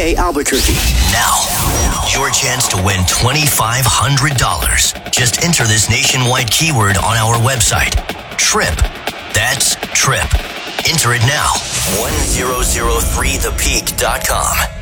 aka Albuquerque. Now, your chance to win $2,500. Just enter this nationwide keyword on our website. TRIP. That's TRIP. Enter it now. 1003thepeak.com.